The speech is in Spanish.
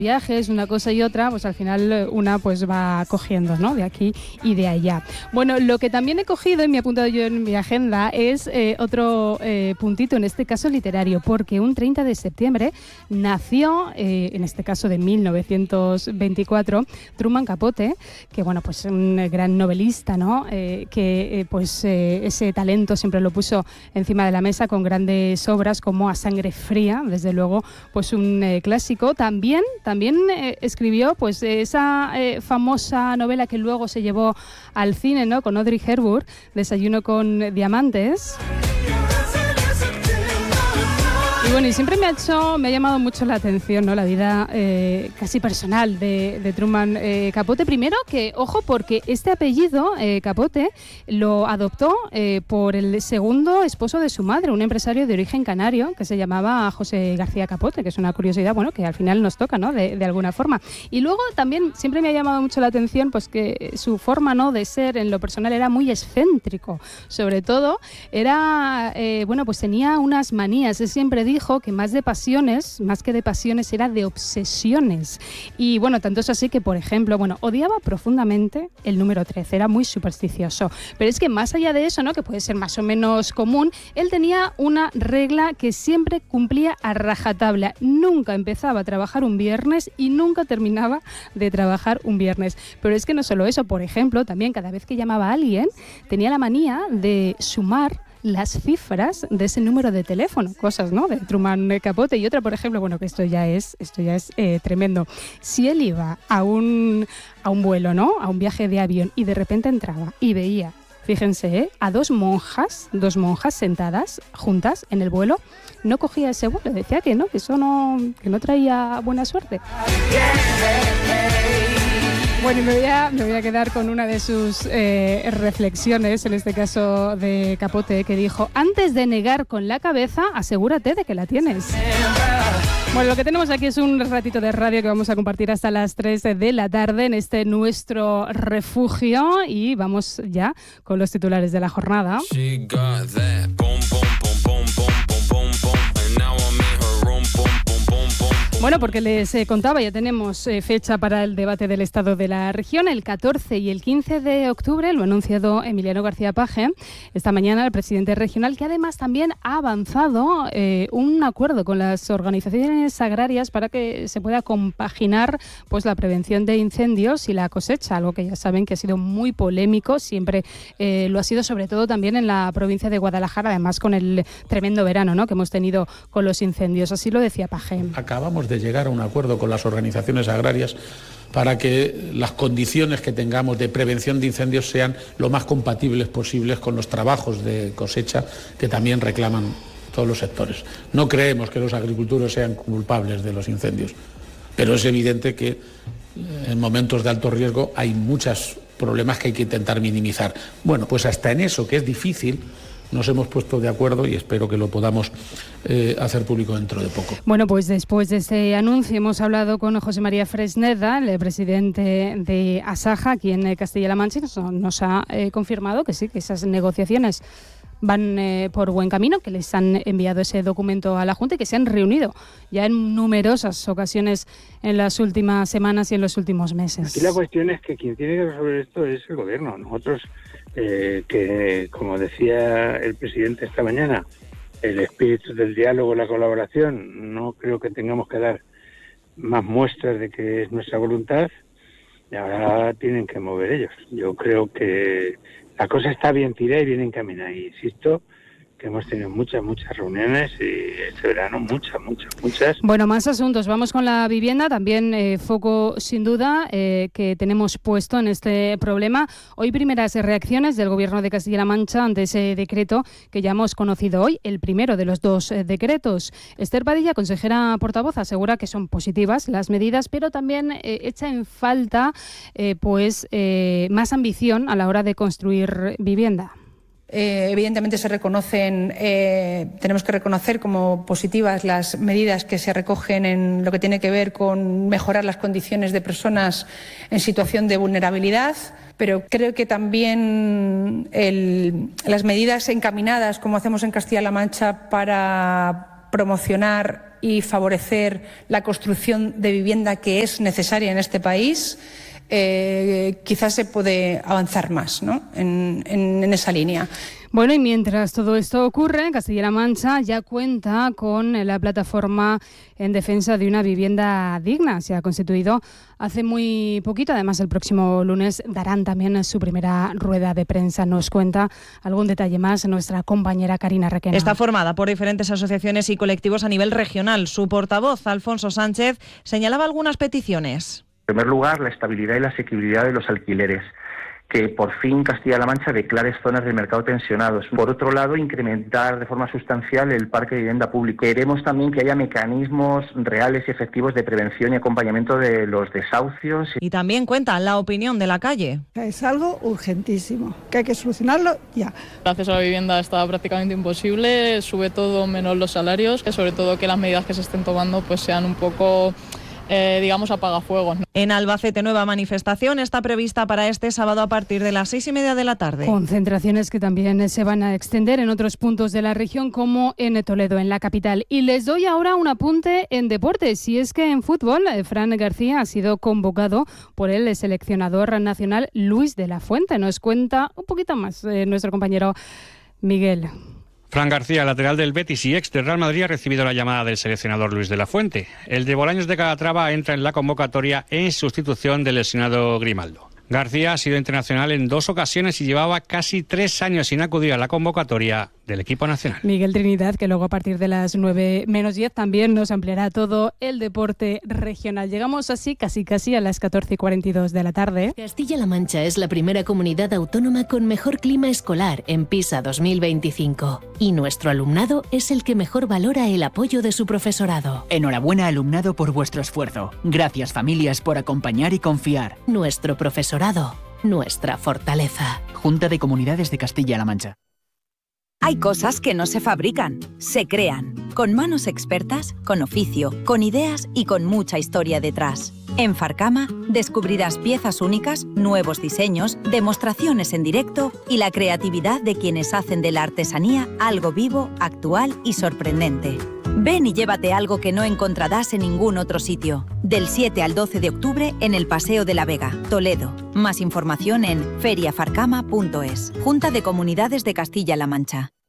viajes, una cosa y otra, pues al final una pues va cogiendo, ¿no? De aquí y de allá. Bueno, lo que también he cogido y me he apuntado yo en mi agenda es otro puntito, en este caso literario, porque un 30 de septiembre nació, en este caso de 1924, Truman Capote, que bueno, pues un gran novelista, ¿no? Ese talento siempre lo puso encima de la mesa con grandes obras como A Sangre Fría, desde luego, pues un clásico. También escribió pues esa famosa novela que luego se llevó al cine, ¿no? Con Audrey Hepburn, Desayuno con diamantes. Y bueno, y siempre me ha llamado mucho la atención, ¿no? La vida casi personal de Truman Capote. Primero que, ojo, porque este apellido, Capote, lo adoptó por el segundo esposo de su madre, un empresario de origen canario que se llamaba José García Capote, que es una curiosidad, bueno, que al final nos toca, ¿no? De alguna forma. Y luego también siempre me ha llamado mucho la atención, pues que su forma, ¿no? De ser en lo personal era muy excéntrico. Sobre todo, era, pues tenía unas manías. Él siempre dijo que más que de pasiones, era de obsesiones. Y bueno, tanto es así que, por ejemplo, odiaba profundamente el número 13, era muy supersticioso. Pero es que más allá de eso, ¿no? Que puede ser más o menos común, él tenía una regla que siempre cumplía a rajatabla. Nunca empezaba a trabajar un viernes y nunca terminaba de trabajar un viernes. Pero es que no solo eso, por ejemplo, también cada vez que llamaba a alguien, tenía la manía de sumar las cifras de ese número de teléfono, cosas, ¿no? De Truman Capote. Y otra, por ejemplo, que esto ya es tremendo. Si él iba a un vuelo, ¿no? A un viaje de avión y de repente entraba y veía, fíjense, a dos monjas sentadas juntas en el vuelo, no cogía ese vuelo, decía que no, que eso no traía buena suerte. Bueno, y me voy a quedar con una de sus reflexiones, en este caso de Capote, que dijo: antes de negar con la cabeza, asegúrate de que la tienes. Bueno, lo que tenemos aquí es un ratito de radio que vamos a compartir hasta las 3 de la tarde en este nuestro refugio, y vamos ya con los titulares de la jornada. Bueno, porque les contaba, ya tenemos fecha para el debate del Estado de la Región, el 14 y el 15 de octubre, lo ha anunciado Emiliano García Paje esta mañana, el presidente regional, que además también ha avanzado un acuerdo con las organizaciones agrarias para que se pueda compaginar pues la prevención de incendios y la cosecha, algo que ya saben que ha sido muy polémico, siempre lo ha sido, sobre todo también en la provincia de Guadalajara, además con el tremendo verano, ¿no? Que hemos tenido con los incendios. Así lo decía Paje. Acabamos de llegar a un acuerdo con las organizaciones agrarias para que las condiciones que tengamos de prevención de incendios sean lo más compatibles posibles con los trabajos de cosecha que también reclaman todos los sectores. No creemos que los agricultores sean culpables de los incendios, pero es evidente que en momentos de alto riesgo hay muchos problemas que hay que intentar minimizar. Bueno, pues hasta en eso, que es difícil, nos hemos puesto de acuerdo y espero que lo podamos hacer público dentro de poco. Bueno, pues después de ese anuncio hemos hablado con José María Fresneda, el presidente de Asaja aquí en Castilla-La Mancha, y nos ha confirmado que sí, que esas negociaciones van por buen camino, que les han enviado ese documento a la Junta y que se han reunido ya en numerosas ocasiones en las últimas semanas y en los últimos meses. Aquí la cuestión es que quien tiene que resolver esto es el gobierno. Nosotros, que como decía el presidente esta mañana, el espíritu del diálogo y la colaboración, no creo que tengamos que dar más muestras de que es nuestra voluntad, y ahora tienen que mover ellos. Yo creo que la cosa está bien tirada y bien encaminada. Y insisto que hemos tenido muchas reuniones y este verano muchas. Bueno, más asuntos. Vamos con la vivienda, también foco sin duda que tenemos puesto en este problema. Hoy primeras reacciones del Gobierno de Castilla-La Mancha ante ese decreto que ya hemos conocido hoy, el primero de los dos decretos. Esther Padilla, consejera portavoz, asegura que son positivas las medidas, pero también echa en falta más ambición a la hora de construir vivienda. Evidentemente tenemos que reconocer como positivas las medidas que se recogen en lo que tiene que ver con mejorar las condiciones de personas en situación de vulnerabilidad, pero creo que también las medidas encaminadas, como hacemos en Castilla-La Mancha, para promocionar y favorecer la construcción de vivienda que es necesaria en este país, quizás se puede avanzar más, ¿no?, en esa línea. Bueno, y mientras todo esto ocurre, Castilla-La Mancha ya cuenta con la plataforma en defensa de una vivienda digna. Se ha constituido hace muy poquito. Además, el próximo lunes darán también su primera rueda de prensa. Nos cuenta algún detalle más nuestra compañera Karina Requena. Está formada por diferentes asociaciones y colectivos a nivel regional. Su portavoz, Alfonso Sánchez, señalaba algunas peticiones. En primer lugar, la estabilidad y la asequibilidad de los alquileres. Que por fin Castilla-La Mancha declare zonas de mercado tensionados. Por otro lado, incrementar de forma sustancial el parque de vivienda público. Queremos también que haya mecanismos reales y efectivos de prevención y acompañamiento de los desahucios. Y también cuenta la opinión de la calle. Es algo urgentísimo, que hay que solucionarlo ya. El acceso a la vivienda está prácticamente imposible, sube todo menos los salarios, sobre todo que las medidas que se estén tomando pues sean un poco apagafuegos, ¿no? En Albacete, nueva manifestación está prevista para este sábado a partir de las 6:30 de la tarde. Concentraciones que también se van a extender en otros puntos de la región, como en Toledo, en la capital. Y les doy ahora un apunte en deportes. Y es que en fútbol, Fran García ha sido convocado por el seleccionador nacional Luis de la Fuente. Nos cuenta un poquito más nuestro compañero Miguel. Fran García, lateral del Betis y ex del Real Madrid, ha recibido la llamada del seleccionador Luis de la Fuente. El de Bolaños de Calatrava entra en la convocatoria en sustitución del lesionado Grimaldo. García ha sido internacional en 2 ocasiones y llevaba casi 3 años sin acudir a la convocatoria del equipo nacional. Miguel Trinidad, que luego a partir de las 9:10 también nos ampliará todo el deporte regional. Llegamos así casi a las 14:42 de la tarde. Castilla-La Mancha es la primera comunidad autónoma con mejor clima escolar en PISA 2025. Y nuestro alumnado es el que mejor valora el apoyo de su profesorado. Enhorabuena, alumnado, por vuestro esfuerzo. Gracias, familias, por acompañar y confiar. Nuestro profesorado, nuestra fortaleza. Junta de Comunidades de Castilla-La Mancha. Hay cosas que no se fabrican, se crean, con manos expertas, con oficio, con ideas y con mucha historia detrás. En Farcama descubrirás piezas únicas, nuevos diseños, demostraciones en directo y la creatividad de quienes hacen de la artesanía algo vivo, actual y sorprendente. Ven y llévate algo que no encontrarás en ningún otro sitio. Del 7 al 12 de octubre en el Paseo de la Vega, Toledo. Más información en feriafarcama.es. Junta de Comunidades de Castilla-La Mancha.